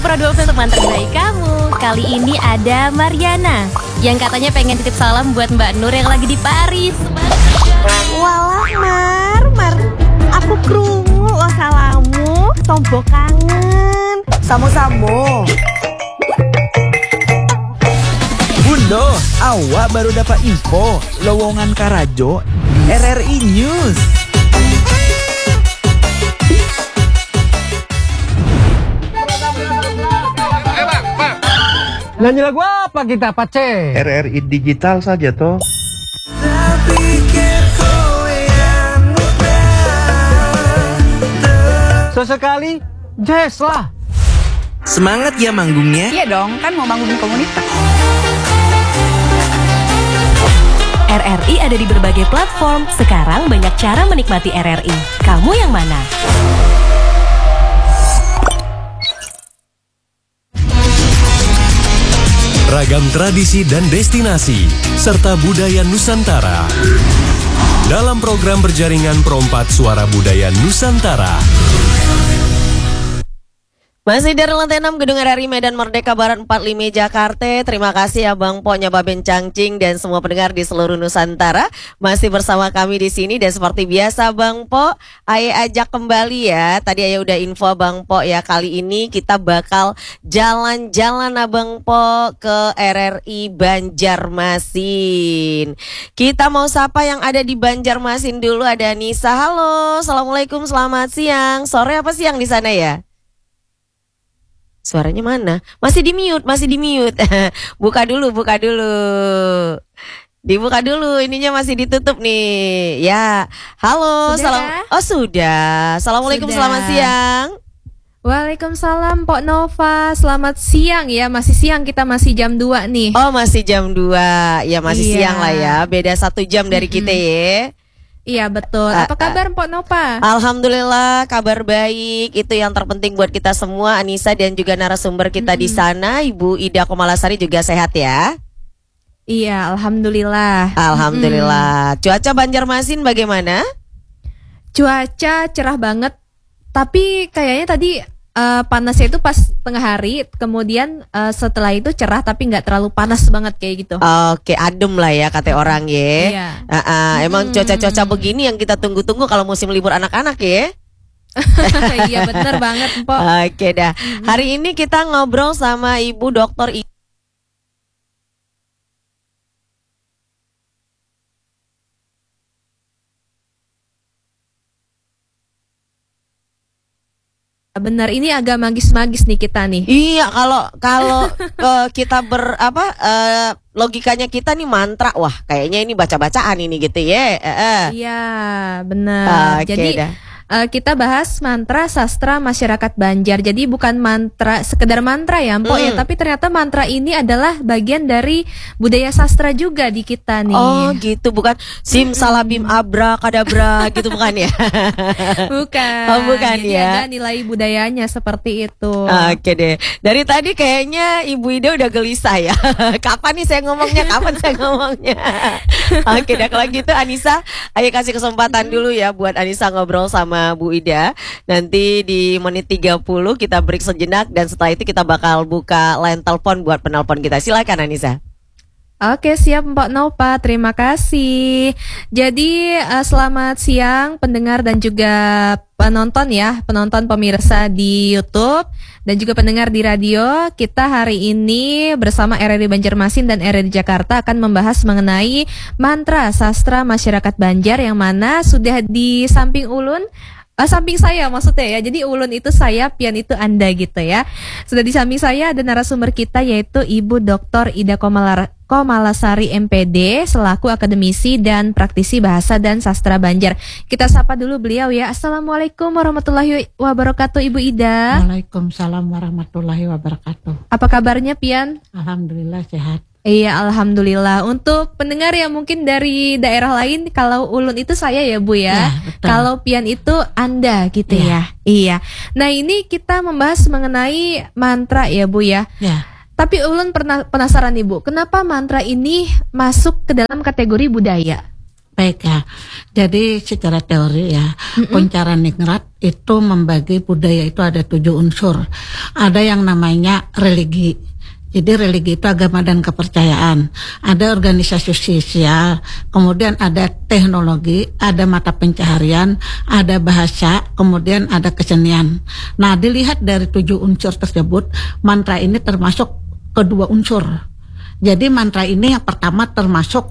produk untuk mantan bayi kamu. Kali ini ada Mariana yang katanya pengen titip salam buat Mbak Nur yang lagi di Paris. Walah Mar, aku krungu lo salamu, tombo kangen. Samo-samo. Bundo, awak baru dapat info lowongan Karajo RRI News. Nyanyi lagu apa kita, Pace? RRI digital saja toh. Sesekali jazz lah. Semangat ya manggungnya. Iya dong, kan mau bangun komunitas. RRI ada di berbagai platform. Sekarang banyak cara menikmati RRI. Kamu yang mana? Ragam tradisi dan destinasi, serta budaya Nusantara. Dalam program berjaringan Perompat Suara Budaya Nusantara. Masih dari lantai 6 Gedung RRI Medan Merdeka Barat 45 Jakarta. Terima kasih Abang Po, Nyababen Cangcing dan semua pendengar di seluruh Nusantara masih bersama kami di sini. Dan seperti biasa Bang Po, Ayah ajak kembali ya. Tadi Ayah udah info Bang Po ya, kali ini kita bakal jalan-jalan Abang Po ke RRI Banjarmasin. Kita mau sapa yang ada di Banjarmasin dulu. Ada Nisa. Halo, Assalamualaikum, selamat siang. Sore apa siang di sana ya? Suaranya mana? Masih di mute. Buka dulu. Dibuka dulu, ininya masih ditutup nih. Ya, halo. Sudah? Sudah. Assalamualaikum, Sudah. selamat siang. Waalaikumsalam Pok Nova, selamat siang ya, masih siang, kita masih jam 2 nih. Oh masih jam 2, ya masih Iya. siang lah ya, beda 1 jam dari kita ya. Iya betul, apa kabar Pok Nova? Alhamdulillah kabar baik, itu yang terpenting buat kita semua. Anissa dan juga narasumber kita di sana, Ibu Ida Komalasari juga sehat ya? Iya, Alhamdulillah. Alhamdulillah. Cuaca Banjarmasin bagaimana? Cuaca cerah banget, tapi kayaknya tadi panasnya itu pas tengah hari, kemudian setelah itu cerah tapi nggak terlalu panas banget kayak gitu. Oke, adem lah ya kata orang ya. Iya. Emang cuaca-cuaca begini yang kita tunggu-tunggu kalau musim libur anak-anak ya. Iya bener banget Pok. Oke dah. Hari ini kita ngobrol sama Ibu Dokter Bener, ini agak magis-magis nih kita nih. Iya, kalau kita logikanya kita nih mantra, wah kayaknya ini baca-bacaan ini gitu ya. Iya, benar. Oke, Jadi dah. Kita bahas mantra sastra masyarakat Banjar. Jadi bukan mantra sekedar mantra ya, Mpok ya, tapi ternyata mantra ini adalah bagian dari budaya sastra juga di kita nih. Oh gitu, bukan sim salabim abra kadabra gitu bukan ya? Bukan. Oh bukan. Jadi ya. ada nilai budayanya seperti itu. Oke deh. Dari tadi kayaknya Ibu Ida udah gelisah ya. Kapan nih saya ngomongnya? Oke deh, kalau gitu Anissa, ayo kasih kesempatan dulu ya buat Anissa ngobrol sama Bu Ida. Nanti di menit 30 kita break sejenak dan setelah itu kita bakal buka line telepon buat penelpon kita. Silakan Anissa. Oke, siap Mbak Nova, terima kasih. Jadi selamat siang pendengar dan juga penonton ya, penonton pemirsa di YouTube dan juga pendengar di radio. Kita hari ini bersama RRI Banjarmasin dan RRI Jakarta akan membahas mengenai mantra sastra masyarakat Banjar yang mana sudah di samping ulun. Samping saya maksudnya ya. Jadi ulun itu saya, pian itu Anda gitu ya. Sudah di samping saya ada narasumber kita yaitu Ibu Dr. Ida Komalasari MPD selaku akademisi dan praktisi bahasa dan sastra Banjar. Kita sapa dulu beliau ya. Assalamualaikum warahmatullahi wabarakatuh Ibu Ida. Waalaikumsalam warahmatullahi wabarakatuh. Apa kabarnya pian? Alhamdulillah sehat. Iya, alhamdulillah. Untuk pendengar yang mungkin dari daerah lain, kalau ulun itu saya ya Bu ya. Ya, betul. Kalau pian itu Anda gitu ya. Iya. Nah, ini kita membahas mengenai mantra ya Bu ya. Ya. Tapi ulun pernah penasaran nih Bu, kenapa mantra ini masuk ke dalam kategori budaya? Baik ya. Jadi secara teori ya, Poncaraningrat itu membagi budaya itu ada 7 unsur. Ada yang namanya religi. Jadi religi itu agama dan kepercayaan. Ada organisasi sosial, kemudian ada teknologi, ada mata pencaharian, ada bahasa, kemudian ada kesenian. Nah, dilihat dari 7 unsur tersebut, mantra ini termasuk kedua unsur. Jadi mantra ini yang pertama termasuk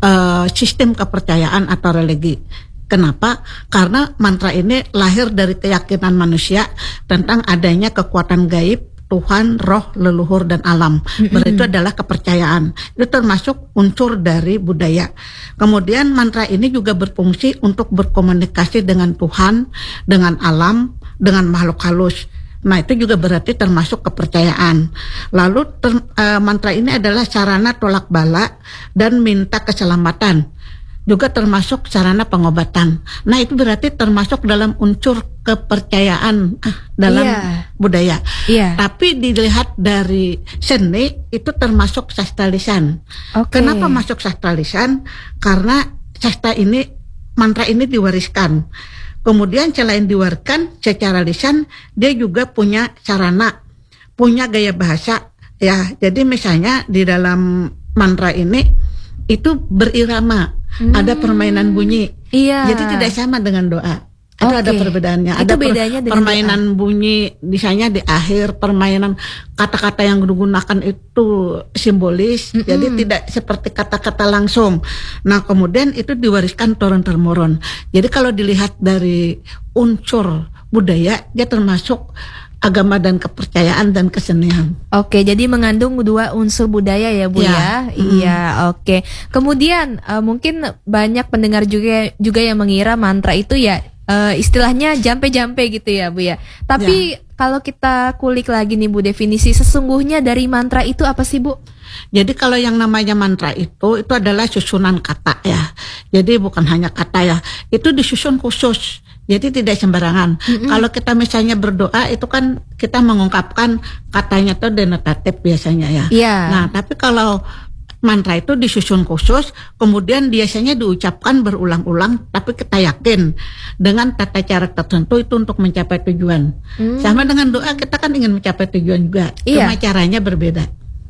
sistem kepercayaan atau religi. Kenapa? Karena mantra ini lahir dari keyakinan manusia tentang adanya kekuatan gaib, Tuhan, roh, leluhur, dan alam. Berarti itu adalah kepercayaan. Itu termasuk unsur dari budaya. Kemudian mantra ini juga berfungsi untuk berkomunikasi dengan Tuhan, dengan alam, dengan makhluk halus. Nah, itu juga berarti termasuk kepercayaan. Lalu mantra ini adalah sarana tolak bala dan minta keselamatan. Juga termasuk sarana pengobatan. Nah, itu berarti termasuk dalam unsur kepercayaan dalam budaya. Tapi dilihat dari seni itu termasuk sastra lisan. Kenapa masuk sastra lisan? Karena sastra ini, mantra ini diwariskan. Kemudian selain diwariskan secara lisan, dia juga punya sarana, punya gaya bahasa. Ya, jadi misalnya di dalam mantra ini itu berirama. Ada permainan bunyi. Jadi tidak sama dengan doa. Itu ada perbedaannya. Itu Ada bedanya dengan permainan bunyi, misalnya di akhir permainan kata-kata yang digunakan itu simbolis. Jadi tidak seperti kata-kata langsung. Nah, kemudian itu diwariskan turun-temurun. Jadi kalau dilihat dari unsur budaya, dia termasuk agama dan kepercayaan dan kesenian. Oke, jadi mengandung 2 unsur budaya ya, Bu ya. Iya, oke. Kemudian mungkin banyak pendengar juga yang mengira mantra itu ya istilahnya jampe-jampe gitu ya, Bu ya. Tapi kalau kita kulik lagi nih, Bu, definisi sesungguhnya dari mantra itu apa sih, Bu? Jadi kalau yang namanya mantra itu adalah susunan kata ya. Jadi bukan hanya kata ya. Itu disusun khusus. Jadi tidak sembarangan. Kalau kita misalnya berdoa itu kan kita mengungkapkan katanya tuh denotatif biasanya ya. Nah, tapi kalau mantra itu disusun khusus, kemudian biasanya diucapkan berulang-ulang, tapi kita yakin dengan tata cara tertentu itu untuk mencapai tujuan. Sama dengan doa, kita kan ingin mencapai tujuan juga, cuma caranya berbeda.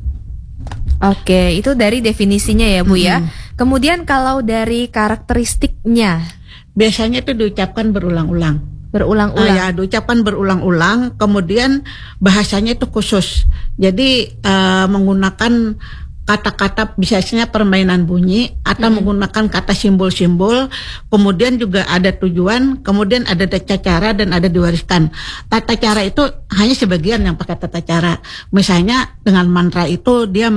Oke, itu dari definisinya ya, Bu ya. Kemudian kalau dari karakteristiknya, biasanya itu diucapkan berulang-ulang. Berulang-ulang. Ya, diucapkan berulang-ulang, kemudian bahasanya itu khusus. Jadi menggunakan kata-kata biasanya permainan bunyi atau menggunakan kata simbol-simbol, kemudian juga ada tujuan, kemudian ada tata cara dan ada diwariskan. Tata cara itu hanya sebagian yang pakai tata cara. Misalnya dengan mantra itu dia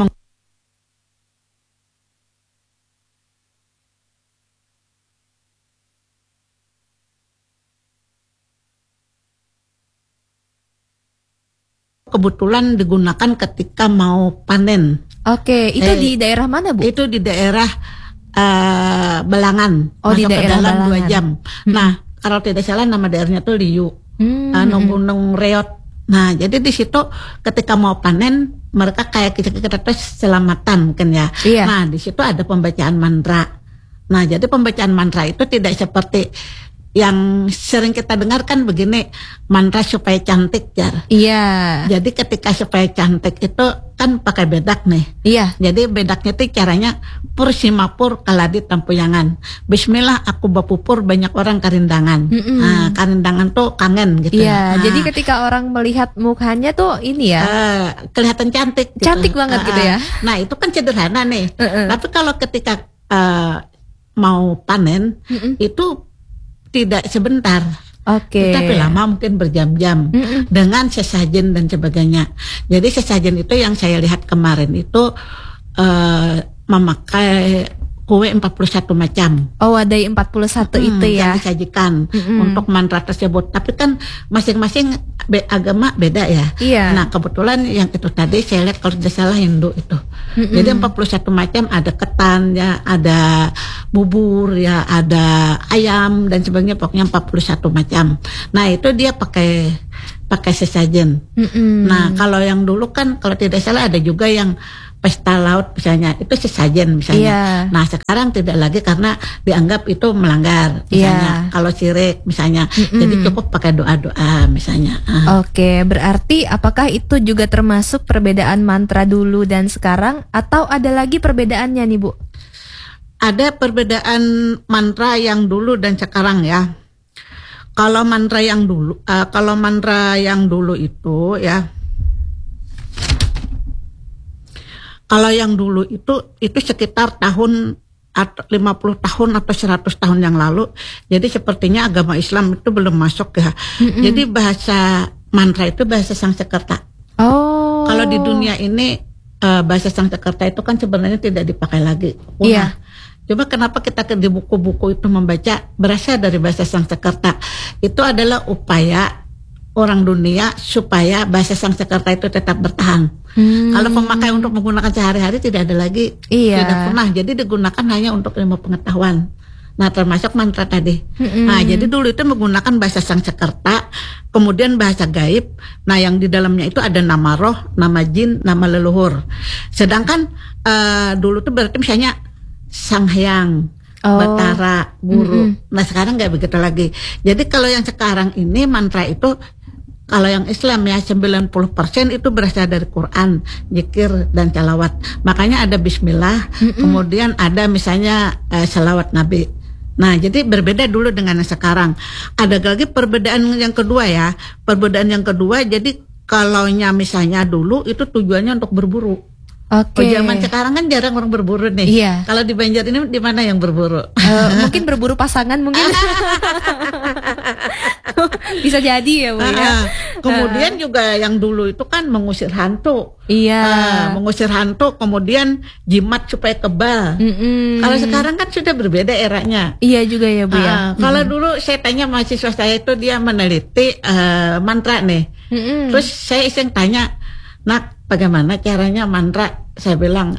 kebetulan digunakan ketika mau panen. Oke, itu di daerah mana, Bu? Itu di daerah Belangan. Oh, di daerah dalam Belangan. 2 jam. Nah, kalau tidak salah nama daerahnya tuh Liu. Gunung Reot. Nah, jadi di situ ketika mau panen mereka kayak kita selamatan kan ya. Nah, di situ ada pembacaan mantra. Nah, jadi pembacaan mantra itu tidak seperti yang sering kita dengar kan begini, mantra supaya cantik ya. Jadi ketika supaya cantik itu kan pakai bedak nih. Jadi bedaknya itu caranya pur simapur kaladi tampuyangan. Bismillah aku bapupur banyak orang karindangan. Nah, karindangan tuh kangen gitu. Nah, jadi ketika orang melihat mukanya tuh ini ya, kelihatan cantik. Gitu. Cantik banget gitu ya. Nah, itu kan sederhana nih. Tapi kalau ketika mau panen itu tidak sebentar, tapi lama mungkin berjam-jam dengan sesajen dan sebagainya. Jadi sesajen itu yang saya lihat kemarin itu memakai kue 41 macam. Oh, ada 41 itu ya. Yang disajikan untuk mantra tersebut. Tapi kan masing-masing agama beda ya. Nah, kebetulan yang itu tadi saya lihat kalau tidak salah Hindu itu. Jadi 41 macam, ada ketan ya, ada bubur ya, ada ayam dan sebagainya, pokoknya 41 macam. Nah, itu dia pakai sesajen. Nah, kalau yang dulu kan kalau tidak salah ada juga yang pesta laut misalnya, itu sesajen misalnya. Iya. Nah sekarang tidak lagi karena dianggap itu melanggar misalnya. Kalau syirik misalnya, jadi cukup pakai doa-doa misalnya. Oke, berarti apakah itu juga termasuk perbedaan mantra dulu dan sekarang, atau ada lagi perbedaannya nih Bu? Ada perbedaan mantra yang dulu dan sekarang ya. Kalau mantra yang dulu itu ya, kalau yang dulu itu sekitar tahun atau 50 tahun atau 100 tahun yang lalu. Jadi sepertinya agama Islam itu belum masuk ya. Jadi bahasa mantra itu bahasa Sanskerta. Oh. Kalau di dunia ini bahasa Sanskerta itu kan sebenarnya tidak dipakai lagi. Iya. Coba kenapa kita di buku-buku itu membaca berasal dari bahasa Sanskerta. Itu adalah upaya orang dunia supaya bahasa Sanskerta itu tetap bertahan. Kalau pemakai untuk menggunakan sehari-hari tidak ada lagi, tidak pernah. Jadi digunakan hanya untuk ilmu pengetahuan. Nah termasuk mantra tadi. Nah jadi dulu itu menggunakan bahasa Sanskerta, kemudian bahasa gaib. Nah yang di dalamnya itu ada nama roh, nama jin, nama leluhur. Sedangkan dulu itu berarti misalnya Sang Hyang, Batara, Guru. Nah sekarang nggak begitu lagi. Jadi kalau yang sekarang ini mantra itu, kalau yang Islam ya 90% itu berasal dari Quran, zikir dan salawat. Makanya ada bismillah, kemudian ada misalnya salawat Nabi. Nah jadi berbeda dulu dengan yang sekarang. Ada lagi perbedaan yang kedua ya. Perbedaan yang kedua, jadi kalaunya misalnya dulu itu tujuannya untuk berburu. Oke. Zaman sekarang kan jarang orang berburu nih. Iya. Kalau di Banjar ini di mana yang berburu? Mungkin berburu pasangan mungkin. Bisa jadi ya Bu ya. Kemudian juga yang dulu itu kan mengusir hantu. Iya. Mengusir hantu, kemudian jimat supaya kebal. Kalau sekarang kan sudah berbeda eranya. Iya juga ya Bu ya. Kalau dulu saya tanya mahasiswa saya itu dia meneliti mantra nih. Terus saya iseng tanya, "Nak, bagaimana caranya mantra?" Saya bilang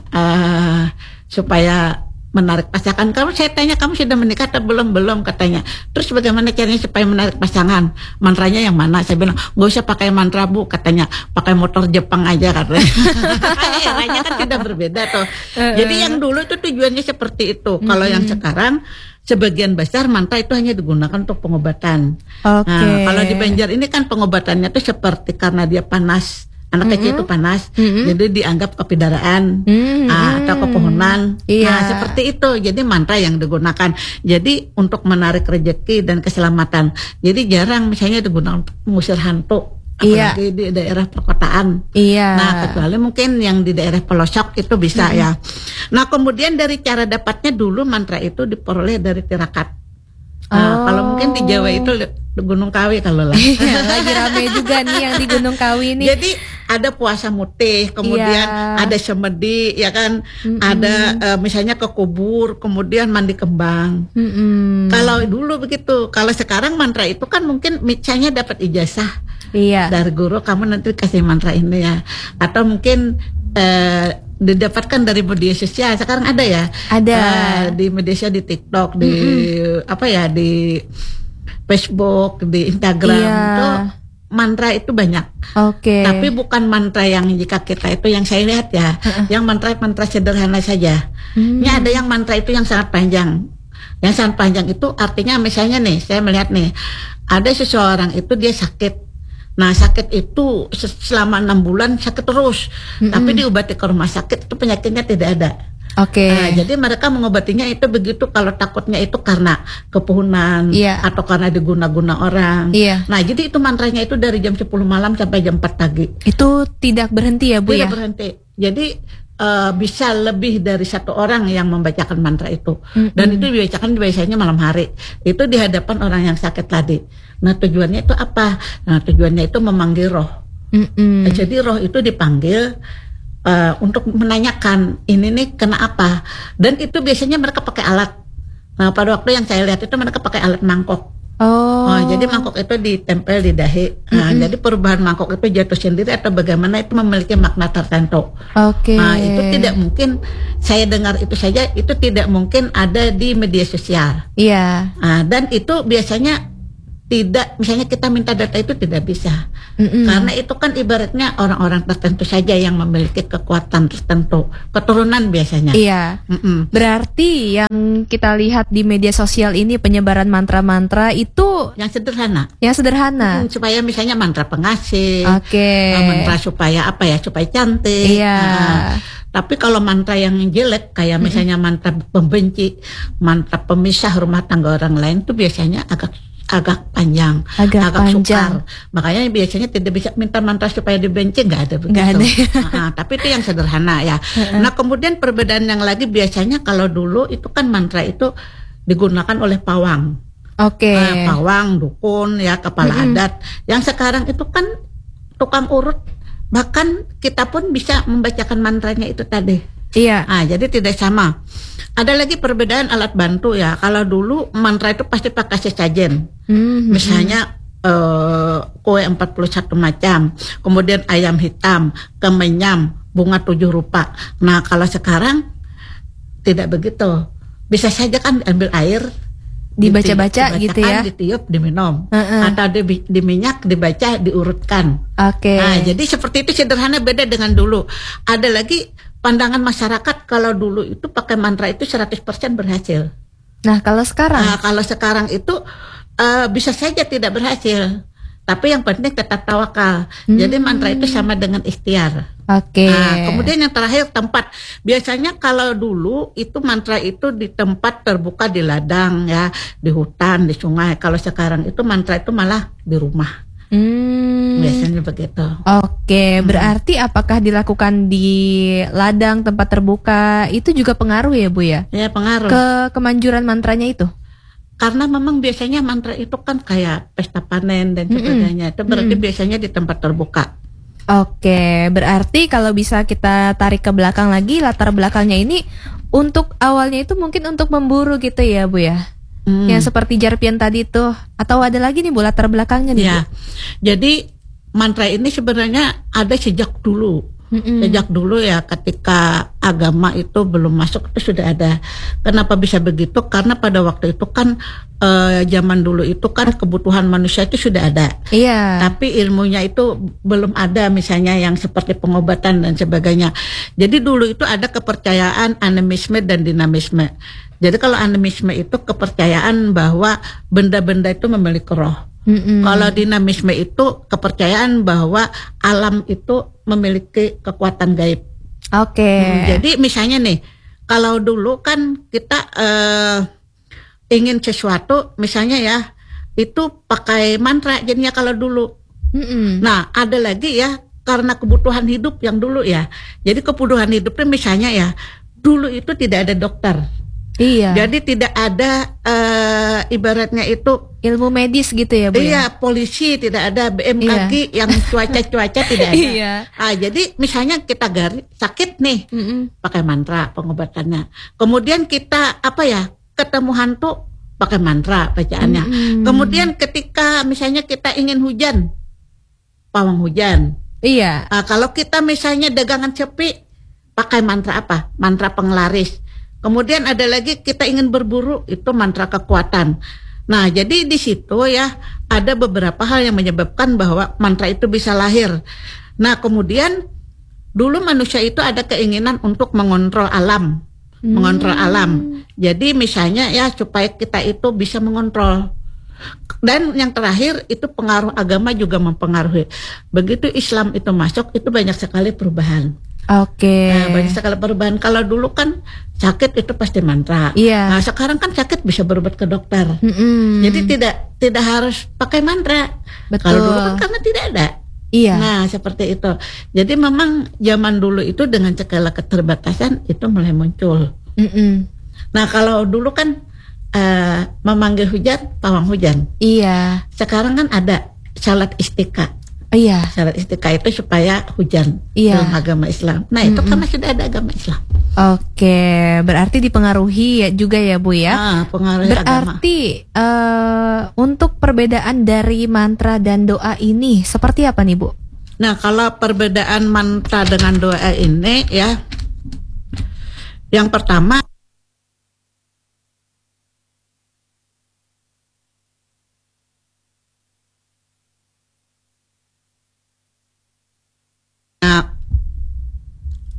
supaya menarik pasangan. Saya tanya, kamu sudah menikah atau belum? Belum katanya. Terus bagaimana caranya supaya menarik pasangan? Mantranya yang mana? Saya bilang, gak usah pakai mantra Bu, katanya. Pakai motor Jepang aja katanya. Eranya kan sudah berbeda tuh. Jadi yang dulu itu tujuannya seperti itu. Kalau yang sekarang sebagian besar mantra itu hanya digunakan untuk pengobatan. Nah, kalau di Banjar ini kan pengobatannya tuh seperti karena dia panas. Anak kecil itu panas, jadi dianggap kepidaraan atau kepohonan. Nah seperti itu. Jadi mantra yang digunakan. Jadi untuk menarik rezeki dan keselamatan. Jadi jarang misalnya digunakan untuk mengusir hantu, apalagi di daerah perkotaan. Nah kecuali mungkin yang di daerah pelosok itu bisa ya. Nah kemudian dari cara dapatnya dulu mantra itu diperoleh dari tirakat. Kalau mungkin di Jawa itu Gunung Kawi kalau lah. Lagi rame juga nih yang di Gunung Kawi ini. Jadi ada puasa mutih, kemudian ada semedi, ya kan, ada misalnya ke kubur, kemudian mandi kembang. Kalau dulu begitu. Kalau sekarang mantra itu kan mungkin misalnya dapat ijazah dari guru, kamu nanti kasih mantra ini ya, atau mungkin didapatkan dari media sosial. Sekarang ada ya, di media sosial, di TikTok, di di Facebook, di Instagram itu mantra itu banyak. Tapi bukan mantra yang jika kita itu yang saya lihat ya, yang mantra sederhana saja. Ini ada yang mantra itu yang sangat panjang. Yang sangat panjang itu artinya misalnya nih, saya melihat nih, ada seseorang itu dia sakit. Nah sakit itu selama 6 bulan sakit terus, tapi diobati ke rumah sakit itu penyakitnya tidak ada. Jadi mereka mengobatinya itu begitu kalau takutnya itu karena kepuhunan atau karena diguna-guna orang. Nah jadi itu mantranya itu dari jam 10 malam sampai jam 4 pagi. Itu tidak berhenti ya Bu ya? Tidak berhenti. Jadi bisa lebih dari 1 orang yang membacakan mantra itu. Dan itu dibacakan biasanya malam hari. Itu di hadapan orang yang sakit tadi. Nah tujuannya itu apa? Nah tujuannya itu memanggil roh. Jadi roh itu dipanggil untuk menanyakan ini nih kena apa. Dan itu biasanya mereka pakai alat. Nah pada waktu yang saya lihat itu mereka pakai alat mangkok. Jadi mangkok itu ditempel di dahi. Nah jadi perubahan mangkok itu jatuh sendiri atau bagaimana itu memiliki makna tertentu. Nah itu tidak mungkin, saya dengar itu saja, itu tidak mungkin ada di media sosial. Dan itu biasanya tidak, misalnya kita minta data itu tidak bisa. Karena itu kan ibaratnya orang-orang tertentu saja yang memiliki kekuatan tertentu, keturunan biasanya. Iya. Berarti yang kita lihat di media sosial ini penyebaran mantra-mantra itu yang sederhana. Yang sederhana. Supaya misalnya mantra pengasih. Oke. Mantra supaya apa ya? Supaya cantik. Iya. Tapi kalau mantra yang jelek kayak misalnya mantra pembenci, mantra pemisah rumah tangga orang lain itu biasanya agak panjang, agak sukar. Makanya biasanya tidak bisa minta mantra supaya dibenci, nggak ada begitu. Tapi itu yang sederhana ya. Nah kemudian perbedaan yang lagi biasanya kalau dulu itu kan mantra itu digunakan oleh pawang. Oke. Pawang, dukun, ya kepala adat. Yang sekarang itu kan tukang urut, bahkan kita pun bisa membacakan mantranya itu tadi. Iya. Jadi tidak sama. Ada lagi perbedaan alat bantu ya. Kalau dulu mantra itu pasti pakai sesajen. Misalnya kue 41 macam, kemudian ayam hitam, kemenyam, bunga 7 rupa. Nah kalau sekarang tidak begitu. Bisa saja kan ambil air, dibaca-baca gitu ya, ditiup, diminum, atau di minyak, dibaca, diurutkan. Oke. Nah, jadi seperti itu sederhana, beda dengan dulu. Ada lagi pandangan masyarakat kalau dulu itu pakai mantra itu 100% berhasil. Nah, kalau sekarang? Kalau sekarang itu bisa saja tidak berhasil. Tapi yang penting tetap tawakal. Jadi mantra itu sama dengan ikhtiar. Oke. Kemudian yang terakhir tempat. Biasanya kalau dulu itu mantra itu di tempat terbuka, di ladang ya, di hutan, di sungai. Kalau sekarang itu mantra itu malah di rumah. Biasanya begitu. Oke, berarti apakah dilakukan di ladang, tempat terbuka itu juga pengaruh ya Bu ya? Ya pengaruh. Ke kemanjuran mantranya itu? Karena memang biasanya mantra itu kan kayak pesta panen dan sebagainya. Itu berarti biasanya di tempat terbuka. Oke, berarti kalau bisa kita tarik ke belakang lagi, latar belakangnya ini untuk awalnya itu mungkin untuk memburu gitu ya Bu ya? Yang seperti Jarpian tadi tuh. Atau ada lagi nih Bu latar belakangnya nih Bu? Jadi mantra ini sebenarnya ada sejak dulu. Sejak dulu ya, ketika agama itu belum masuk itu sudah ada. Kenapa bisa begitu? Karena pada waktu itu kan zaman dulu itu kan kebutuhan manusia itu sudah ada. Iya. Tapi ilmunya itu belum ada, misalnya yang seperti pengobatan dan sebagainya. Jadi dulu itu ada kepercayaan animisme dan dinamisme. Jadi kalau animisme itu kepercayaan bahwa benda-benda itu memiliki roh. Kalau dinamisme itu kepercayaan bahwa alam itu memiliki kekuatan gaib. Oke. Jadi misalnya nih, kalau dulu kan kita ingin sesuatu, misalnya ya, itu pakai mantra jadinya kalau dulu. Nah ada lagi ya, karena kebutuhan hidup yang dulu ya. Jadi kebutuhan hidupnya misalnya ya, dulu itu tidak ada dokter. Iya. Jadi tidak ada ibaratnya itu ilmu medis gitu ya Bu? Iya, polisi tidak ada, BMKG yang cuaca tidak ada. Iya. Jadi misalnya kita sakit nih, pakai mantra pengobatannya. Kemudian kita ketemu hantu, pakai mantra bacaannya. Kemudian ketika misalnya kita ingin hujan, pawang hujan. Iya. Kalau kita misalnya dagangan sepi, pakai mantra apa? Mantra penglaris. Kemudian ada lagi kita ingin berburu, itu mantra kekuatan. Nah, jadi di situ ya ada beberapa hal yang menyebabkan bahwa mantra itu bisa lahir. Nah, kemudian dulu manusia itu ada keinginan untuk mengontrol alam. Mengontrol alam. Jadi misalnya ya supaya kita itu bisa mengontrol. Dan yang terakhir itu pengaruh agama juga mempengaruhi. Begitu Islam itu masuk, itu banyak sekali perubahan. Oke. Banyak sekali perubahan. Kalau dulu kan sakit itu pasti mantra. Iya. Nah sekarang kan sakit bisa berobat ke dokter. Jadi tidak harus pakai mantra. Betul. Kalau dulu kan karena tidak ada. Iya. Nah seperti itu. Jadi memang zaman dulu itu dengan segala keterbatasan itu mulai muncul. Nah kalau dulu kan memanggil hujan, pawang hujan. Iya. Sekarang kan ada salat istiqa. Iya. Salat istiqa itu supaya hujan dalam agama Islam. Nah itu karena sudah ada agama Islam. Oke, berarti dipengaruhi ya juga ya Bu ya. Pengaruhi berarti untuk perbedaan dari mantra dan doa ini seperti apa nih Bu? Nah kalau perbedaan mantra dengan doa ini ya, yang pertama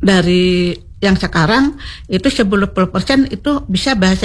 dari yang sekarang itu 90% itu bisa bahasa